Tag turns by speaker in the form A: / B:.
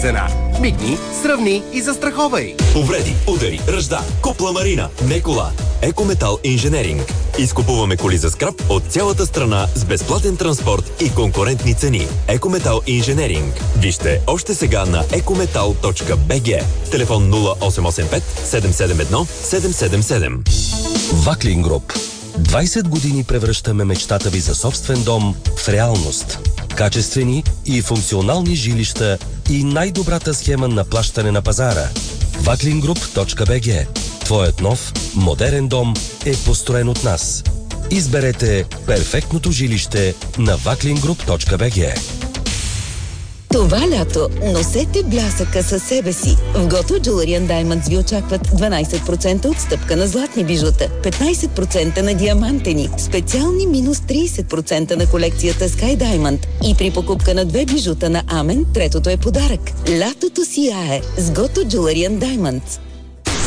A: цена. Мигни, сравни и застраховай.
B: Повреди, удари, ръжда, купла марина, не кола. Екометал Инженеринг. Изкупуваме коли за скрап от цялата страна с безплатен транспорт и конкурентни цени. Екометал Инженеринг. Вижте още сега на ecometal.bg. Телефон 0885 771 777.
C: Ваклин Груп. 20 години превръщаме мечтата ви за собствен дом в реалност. Качествени и функционални жилища и най-добрата схема на плащане на пазара. Vaklingroup.bg. Твоят нов, модерен дом е построен от нас. Изберете перфектното жилище на vaklingroup.bg.
D: Това лято носете блясъка със себе си. В Goto Jewelry & Diamonds ви очакват 12% отстъпка на златни бижута, 15% на диамантени, специални минус 30% на колекцията Sky Diamond и при покупка на 2 бижута на Амен, третото е подарък. Лятото сияе с Goto Jewelry & Diamonds.